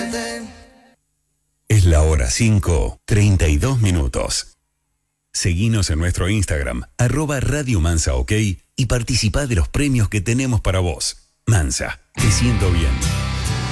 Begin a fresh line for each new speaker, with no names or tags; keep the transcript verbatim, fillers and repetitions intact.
Es la hora cinco, treinta y dos minutos. Seguinos en nuestro Instagram, arroba Radio Mansa OK, y participá de los premios que tenemos para vos. Mansa, te siento bien.